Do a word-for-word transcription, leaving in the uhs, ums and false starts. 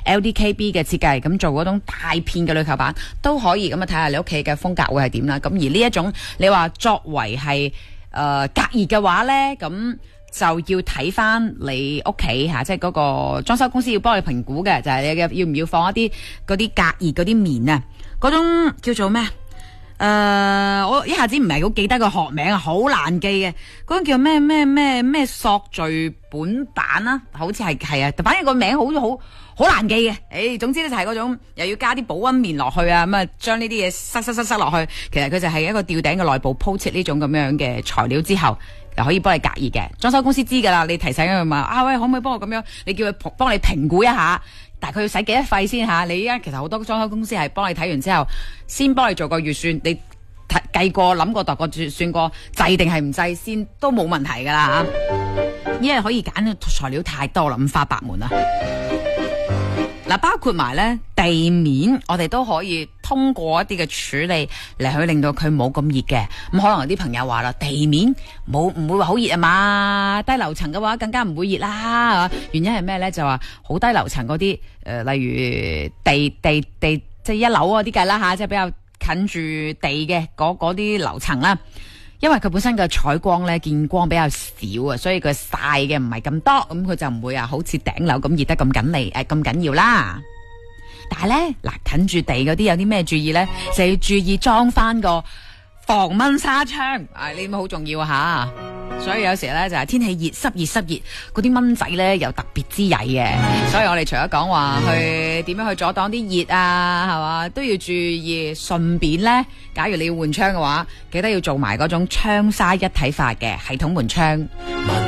L D K B 嘅設計，咁做嗰種大片嘅壘球板都可以。咁啊睇下你屋企嘅風格會係點啦。咁而呢一種你話作為係誒、呃、隔熱嘅話咧，咁就要睇翻你屋企吓，即係嗰個裝修公司要幫你評估嘅，就係、是、你嘅要唔要放一啲嗰啲隔熱嗰啲棉啊，嗰種叫做咩？誒、呃，我一下子唔係好記得個學名啊，好難記嘅。嗰種叫咩咩咩咩索聚苯板啊，好似係係啊，反正個名好好好難記嘅。誒、哎，總之咧就係嗰種又要加啲保溫棉落去啊，咁啊將呢啲嘢塞塞塞塞落去，其實佢就係一個吊頂嘅內部鋪設呢種咁樣嘅材料之後。又可以幫你隔熱嘅，裝修公司知噶啦，你提醒佢嘛，啊喂，可唔可以幫我咁樣？你叫佢幫你評估一下，大概要使幾多費先吓？你依家其實好多裝修公司係幫你睇完之後，先幫你做個預算，你計過諗過度過算過，制定係唔制先都冇問題噶啦吓。因為可以揀嘅材料太多啦，五花八門啊！嗱，包括埋咧地面，我哋都可以通過一啲嘅處理嚟去令到佢冇咁熱嘅。咁可能有啲朋友話啦，地面冇唔會話好熱啊嘛，低樓層嘅話更加唔會熱啦。原因係咩咧？就話好低樓層嗰啲誒，例如地地地即係一樓嗰啲計啦吓，即係比較近住地嘅嗰嗰啲樓層啦。因為佢本身嘅採光咧見光比較少啊，所以佢曬嘅唔係咁多，咁佢就唔會啊好似頂樓咁熱得咁緊嚟誒咁緊要啦。但係咧嗱，近住地嗰啲有啲咩注意咧？就要注意裝翻個防蚊紗窗，啊呢啲好重要啊吓。所以有時咧就係、是、天氣熱濕熱濕熱，嗰啲蚊仔咧又特別之曳嘅。所以我哋除咗講話去點樣去阻擋啲熱啊，係嘛都要注意。順便咧，假如你要換窗嘅話，記得要做埋嗰種窗紗一體化嘅系統門窗。